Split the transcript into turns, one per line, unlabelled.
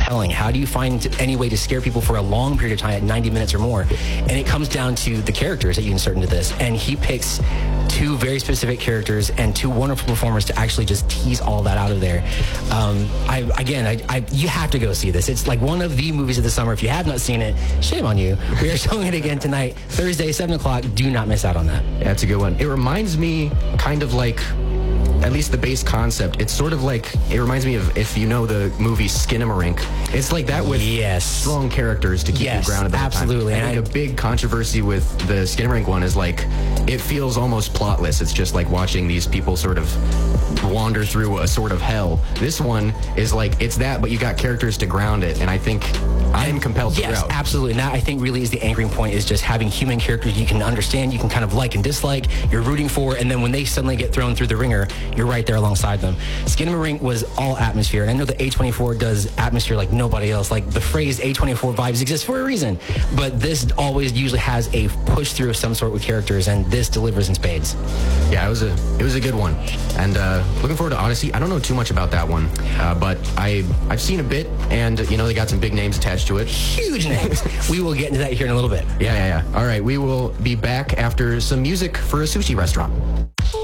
compelling? How do you find any way to scare people for a long period of time at 90 minutes or more? And it comes down to the characters that you insert into this. And he picks two very specific characters and two wonderful performers to actually just tease all that out of there. You have to go see this. It's like one of the movies of the summer. If you have not seen it, shame on you. We are showing it again tonight, Thursday, 7 o'clock. Do not miss out on that.
Yeah, it's a good one. It reminds me kind of like, at least the base concept, it's sort of like, it reminds me of, if you know the movie Skinamarink, it's like that with strong characters to keep you grounded the whole time.
Absolutely.
I think a big controversy with the Skinamarink one is like, it feels almost plotless. It's just like watching these people sort of wander through a sort of hell. This one is like, it's that, but you got characters to ground it, and I think I'm compelled throughout.
Yes, absolutely. And that, I think, really is the anchoring point, is just having human characters you can understand, you can kind of like and dislike, you're rooting for, and then when they suddenly get thrown through the ringer, you're right there alongside them. Skinamarink was all atmosphere, and I know that A24 does atmosphere like nobody else. Like, the phrase A24 vibes exists for a reason, but this always usually has a push through of some sort with characters, and this delivers in spades.
Yeah, it was a good one, and looking forward to Odyssey. I don't know too much about that one, but I've seen a bit, and they got some big names attached to it.
Huge names. We will get into that here in a little bit.
Yeah. All right, we will be back after some music for a sushi restaurant.